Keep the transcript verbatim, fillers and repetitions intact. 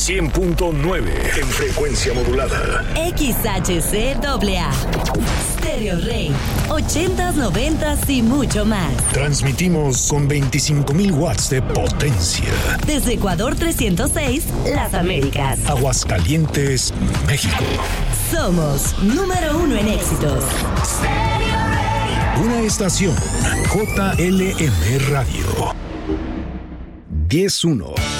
cien punto nueve en frecuencia modulada. X H C A A. Stereo Rey. ochentas, noventas y mucho más. Transmitimos con veinticinco mil watts de potencia. Desde Ecuador trescientos seis, Las Américas. Aguascalientes, México. Somos número uno en éxitos. Una estación J L M Radio. diez uno.